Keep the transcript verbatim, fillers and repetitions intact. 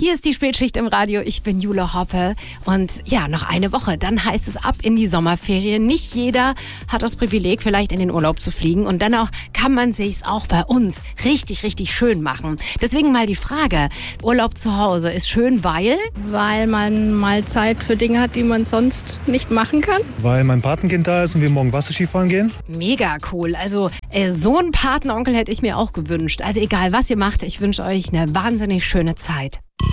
Hier ist die Spätschicht im Radio. Ich bin Jule Hoppe. Und ja, noch eine Woche. Dann heißt es ab in die Sommerferien. Nicht jeder hat das Privileg, vielleicht in den Urlaub zu fliegen. Und dennoch kann man sich's auch bei uns richtig, richtig schön machen. Deswegen mal die Frage, Urlaub zu Hause ist schön, weil? Weil man mal Zeit für Dinge hat, die man sonst nicht machen kann. Weil mein Patenkind da ist und wir morgen Wasserskifahren gehen. Mega cool. Also äh, so einen Patenonkel hätte ich mir auch gewünscht. Also egal, was ihr macht, ich wünsche euch eine wahnsinnig schöne Zeit.